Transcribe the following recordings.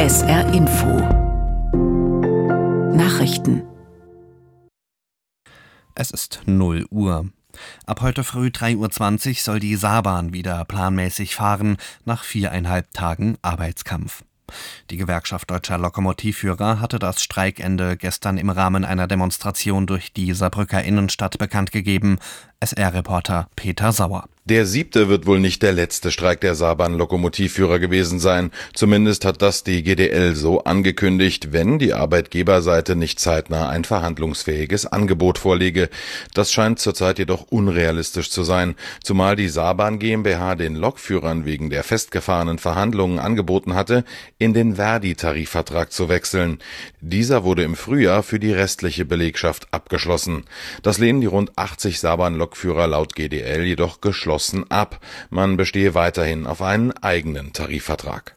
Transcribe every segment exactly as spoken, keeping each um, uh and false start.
S R Info Nachrichten. Es ist null Uhr. Ab heute früh drei Uhr zwanzig soll die Saarbahn wieder planmäßig fahren, nach viereinhalb Tagen Arbeitskampf. Die Gewerkschaft Deutscher Lokomotivführer hatte das Streikende gestern im Rahmen einer Demonstration durch die Saarbrücker Innenstadt bekannt gegeben. S R-Reporter Peter Sauer. Der siebte wird wohl nicht der letzte Streik der Saarbahn-Lokomotivführer gewesen sein. Zumindest hat das die G D L so angekündigt, wenn die Arbeitgeberseite nicht zeitnah ein verhandlungsfähiges Angebot vorlege. Das scheint zurzeit jedoch unrealistisch zu sein, zumal die Saarbahn GmbH den Lokführern wegen der festgefahrenen Verhandlungen angeboten hatte, in den Verdi-Tarifvertrag zu wechseln. Dieser wurde im Frühjahr für die restliche Belegschaft abgeschlossen. Das lehnen die rund achtzig Saarbahn-Lokführer laut G D L jedoch geschlossen ab. Man bestehe weiterhin auf einen eigenen Tarifvertrag.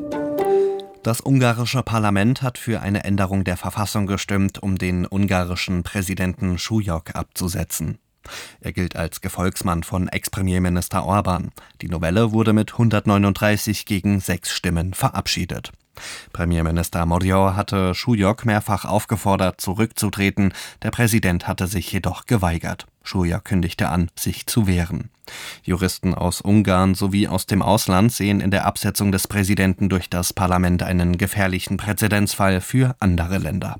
Das ungarische Parlament hat für eine Änderung der Verfassung gestimmt, um den ungarischen Präsidenten Súlyog abzusetzen. Er gilt als Gefolgsmann von Ex-Premierminister Orbán. Die Novelle wurde mit hundertneununddreißig gegen sechs Stimmen verabschiedet. Premierminister Magyar hatte Súlyog mehrfach aufgefordert, zurückzutreten. Der Präsident hatte sich jedoch geweigert. Súlyog kündigte an, sich zu wehren. Juristen aus Ungarn sowie aus dem Ausland sehen in der Absetzung des Präsidenten durch das Parlament einen gefährlichen Präzedenzfall für andere Länder.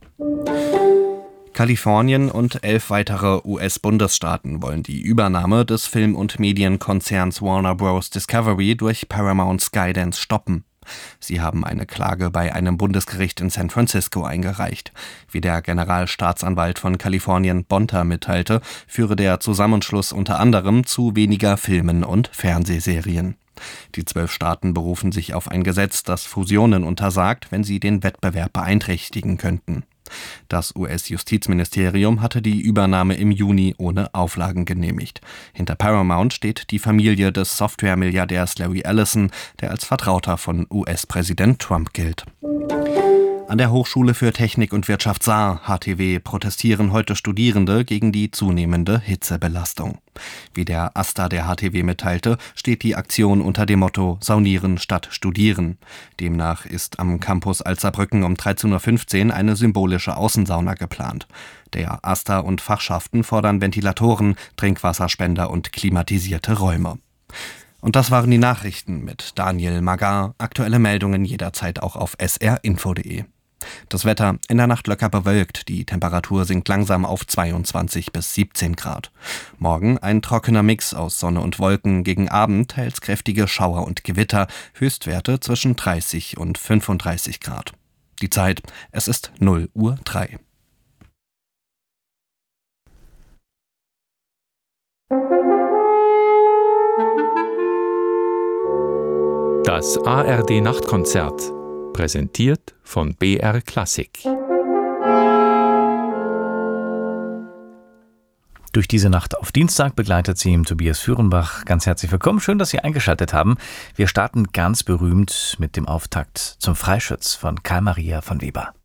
Kalifornien und elf weitere U S-Bundesstaaten wollen die Übernahme des Film- und Medienkonzerns Warner Bros. Discovery durch Paramount Skydance stoppen. Sie haben eine Klage bei einem Bundesgericht in San Francisco eingereicht. Wie der Generalstaatsanwalt von Kalifornien Bonta mitteilte, führe der Zusammenschluss unter anderem zu weniger Filmen und Fernsehserien. Die zwölf Staaten berufen sich auf ein Gesetz, das Fusionen untersagt, wenn sie den Wettbewerb beeinträchtigen könnten. Das U S-Justizministerium hatte die Übernahme im Juni ohne Auflagen genehmigt. Hinter Paramount steht die Familie des Software-Milliardärs Larry Ellison, der als Vertrauter von U S-Präsident Trump gilt. An der Hochschule für Technik und Wirtschaft Saar, H T W, protestieren heute Studierende gegen die zunehmende Hitzebelastung. Wie der AStA der H T W mitteilte, steht die Aktion unter dem Motto Saunieren statt Studieren. Demnach ist am Campus Alzerbrücken um dreizehn Uhr fünfzehn eine symbolische Außensauna geplant. Der AStA und Fachschaften fordern Ventilatoren, Trinkwasserspender und klimatisierte Räume. Und das waren die Nachrichten mit Daniel Magar. Aktuelle Meldungen jederzeit auch auf s r info punkt d e. Das Wetter in der Nacht locker bewölkt, die Temperatur sinkt langsam auf zweiundzwanzig bis siebzehn Grad. Morgen ein trockener Mix aus Sonne und Wolken, gegen Abend teils kräftige Schauer und Gewitter, Höchstwerte zwischen dreißig und fünfunddreißig Grad. Die Zeit, es ist null Uhr drei. Das A R D-Nachtkonzert, präsentiert von B R Klassik. Durch diese Nacht auf Dienstag begleitet sie ihm Tobias Führenbach. Ganz herzlich willkommen, schön, dass Sie eingeschaltet haben. Wir starten ganz berühmt mit dem Auftakt zum Freischütz von Karl Maria von Weber.